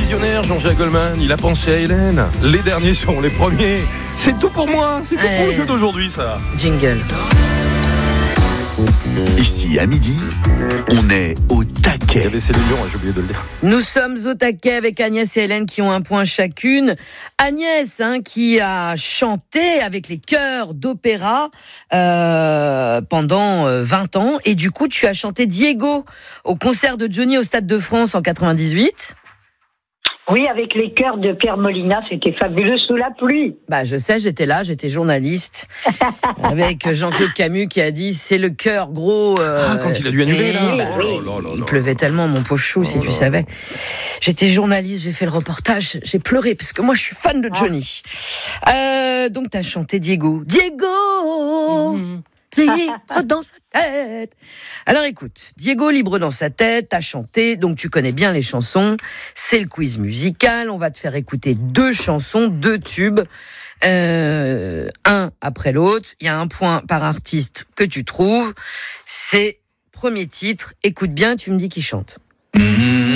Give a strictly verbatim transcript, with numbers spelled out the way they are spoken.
visionnaire, Jean-Jacques Goldman. Il a pensé à Hélène. Les derniers sont les premiers. C'est tout pour moi. C'est tout pour le jeu d'aujourd'hui, ça. Jingle. Ici, à midi, on est au taquet. Regardez, c'est les lions, j'ai oublié de le dire. Nous sommes au taquet avec Agnès et Hélène qui ont un point chacune. Agnès, hein, qui a chanté avec les chœurs d'opéra euh, pendant vingt ans. Et du coup, tu as chanté Diego au concert de Johnny au Stade de France en quatre-vingt-dix-huit. Oui, avec les chœurs de Pierre Molina, c'était fabuleux sous la pluie. Bah, je sais, j'étais là, j'étais journaliste. Avec Jean-Claude Camus qui a dit c'est le chœur gros. Euh, ah, quand il a dû annuler, là. Bah, oh, là, là, là, il là, pleuvait là. tellement, mon pauvre chou, oh, si là, tu savais. J'étais journaliste, j'ai fait le reportage, j'ai pleuré parce que moi, je suis fan de Johnny. Ah. Euh, donc, t'as chanté Diego. Diego mmh. Libre dans sa tête. Alors écoute, Diego libre dans sa tête, t'as chanté, donc tu connais bien les chansons. C'est le quiz musical. On va te faire écouter deux chansons, deux tubes, euh, un après l'autre. Il y a un point par artiste que tu trouves. C'est premier titre. Écoute bien, tu me dis qui chante.